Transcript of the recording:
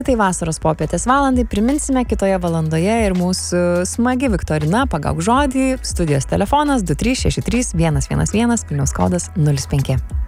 Tai vasaros popietės valandai priminsime kitoje valandoje ir mūsų smagi viktorina Pagauk žodį, studijos telefonas 2363 111, Vilniaus kodas 05.